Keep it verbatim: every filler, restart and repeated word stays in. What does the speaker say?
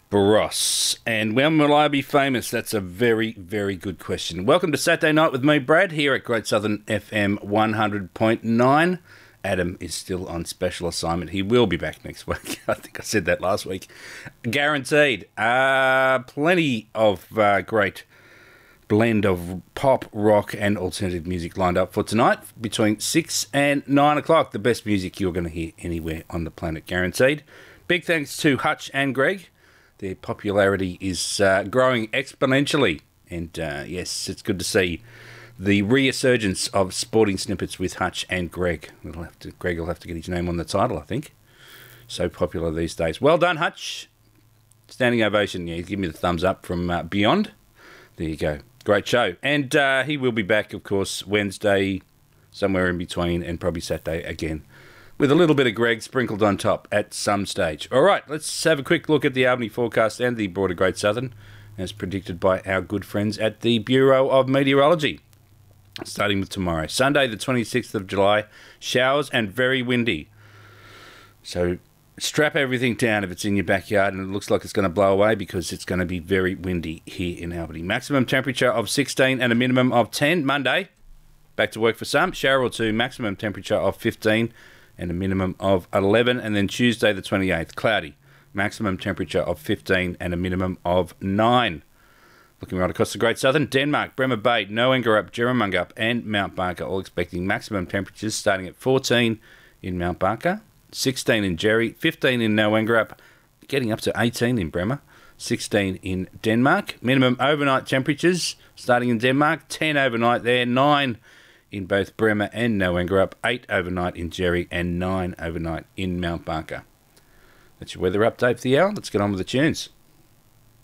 Bros. And when will I be famous? That's a very, very good question. Welcome to Saturday Night with me, Brad, here at Great Southern F M one hundred point nine. Adam is still on special assignment. He will be back next week. I think I said that last week. Guaranteed. Uh, plenty of uh, great blend of pop, rock and alternative music lined up for tonight between six and nine o'clock. The best music you're going to hear anywhere on the planet, guaranteed. Big thanks to Hutch and Greg. Their popularity is uh, growing exponentially. And uh, yes, it's good to see the resurgence of sporting snippets with Hutch and Greg. We'll have to, Greg will have to get his name on the title, I think. So popular these days. Well done, Hutch. Standing ovation. Yeah, give me the thumbs up from uh, Beyond. There you go. Great show. And uh, he will be back, of course, Wednesday, somewhere in between, and probably Saturday again, with a little bit of Greg sprinkled on top at some stage. All right, let's have a quick look at the Albany forecast and the broader Great Southern, as predicted by our good friends at the Bureau of Meteorology. Starting with tomorrow, Sunday the twenty-sixth of July, showers and very windy. So strap everything down if it's in your backyard and it looks like it's going to blow away, because it's going to be very windy here in Albany. Maximum temperature of sixteen and a minimum of ten. Monday, back to work for some, shower or two, maximum temperature of fifteen and a minimum of eleven. And then Tuesday the twenty-eighth, cloudy, maximum temperature of fifteen and a minimum of nine. Looking right across the Great Southern, Denmark, Bremer Bay, Noengerup, Jerramungup and Mount Barker all expecting maximum temperatures starting at fourteen in Mount Barker, sixteen in Jerry, fifteen in Noengerup, getting up to eighteen in Bremer, sixteen in Denmark. Minimum overnight temperatures starting in Denmark, ten overnight there, nine in both Bremer and Noengerup, eight overnight in Jerry and nine overnight in Mount Barker. That's your weather update for the hour. Let's get on with the tunes.